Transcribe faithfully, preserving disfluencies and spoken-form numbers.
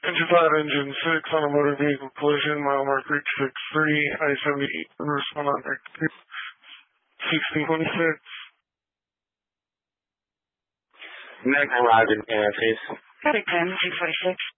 Engine five, engine six on a motor vehicle collision, mile mark reach six three, I seventy-eight, respond on sixteen twenty-six. American Roger, please. Copy ten, two forty-six.